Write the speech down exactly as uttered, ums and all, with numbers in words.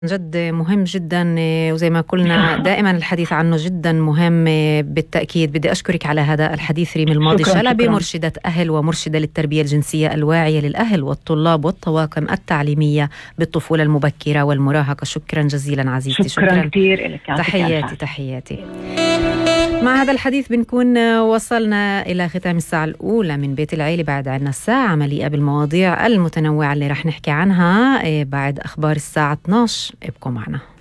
جد مهم جدا، وزي ما قلنا دائما الحديث عنه جدا مهم. بالتأكيد بدي أشكرك على هذا الحديث ريم الماضي شكرا الشلبي، شكرا مرشدة أهل ومرشدة للتربية الجنسية الواعية للأهل والطلاب والطواقم التعليمية بالطفولة المبكرة والمراهقة. شكرا جزيلا عزيزتي. شكرا, شكرا كثير لك. تحياتي تحياتي. مع هذا الحديث بنكون وصلنا إلى ختام الساعة الأولى من بيت العيلة. بعد عنا الساعة مليئة بالمواضيع المتنوعة اللي رح نحكي عنها بعد أخبار الساعة اثنعش. ابقوا معنا.